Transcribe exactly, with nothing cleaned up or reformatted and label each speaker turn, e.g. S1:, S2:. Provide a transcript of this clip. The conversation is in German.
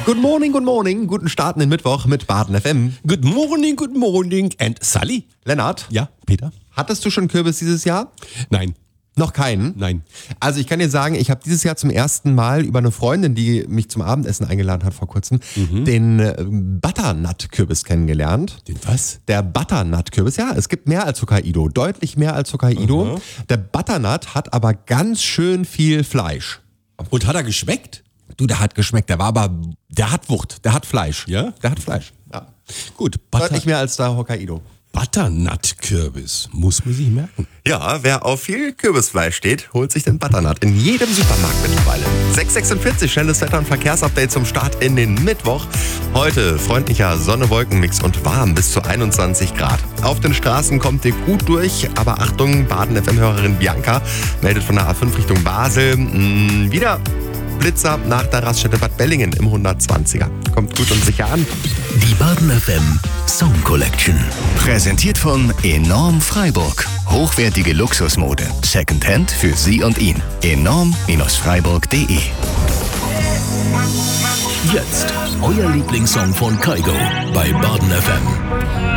S1: Good morning, good morning. Guten Start in den Mittwoch mit Baden F M.
S2: Good morning, good morning. And Sally?
S1: Lennart?
S2: Ja, Peter?
S1: Hattest du schon Kürbis dieses Jahr?
S2: Nein.
S1: Noch keinen?
S2: Nein.
S1: Also ich kann dir sagen, ich habe dieses Jahr zum ersten Mal über eine Freundin, die mich zum Abendessen eingeladen hat vor kurzem, mhm. den äh, Butternut-Kürbis kennengelernt.
S2: Den was?
S1: Der Butternut-Kürbis, ja, es gibt mehr als Hokkaido, deutlich mehr als Hokkaido. Mhm. Der Butternut hat aber ganz schön viel Fleisch.
S2: Und hat er geschmeckt?
S1: Du, der hat geschmeckt, der war aber, der hat Wucht, der hat Fleisch.
S2: Ja?
S1: Der hat Fleisch. Ja.
S2: Gut.
S1: Deutlich mehr als der Hokkaido.
S2: Butternut-Kürbis, muss man sich merken.
S1: Ja, wer auf viel Kürbisfleisch steht, holt sich den Butternut in jedem Supermarkt mittlerweile. sechs Uhr sechsundvierzig, schnelles Wetter- und Verkehrsupdate zum Start in den Mittwoch. Heute freundlicher Sonne-Wolken-Mix und warm bis zu einundzwanzig Grad. Auf den Straßen kommt ihr gut durch, aber Achtung, Baden-F M-Hörerin Bianca meldet von der A fünf Richtung Basel. Mh, wieder Blitzer nach der Raststätte Bad Bellingen im hundertzwanziger. Kommt gut und sicher an.
S3: Die Baden F M Song Collection. Präsentiert von Enorm Freiburg. Hochwertige Luxusmode. Secondhand für Sie und ihn. enorm Freiburg punkt de. Jetzt euer Lieblingssong von Kygo bei Baden F M.